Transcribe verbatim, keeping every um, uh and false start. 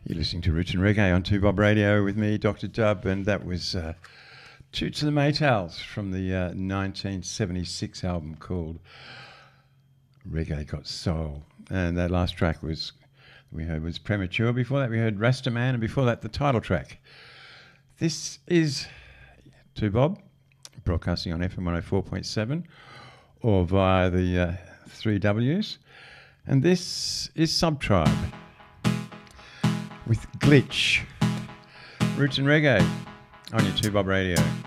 You're listening to Roots and Reggae on two Bob Radio with me, Doctor Dub, and that was uh, Toots and the Maytals from the uh, nineteen seventy-six album called Reggae Got Soul. And that last track was we heard was Premature. Before that we heard Rastaman, and before that the title track. This is two Bob, broadcasting on F M one oh four point seven or via the uh, three W's. And this is Subtribe with Glitch. Roots and Reggae on your two Bob Radio.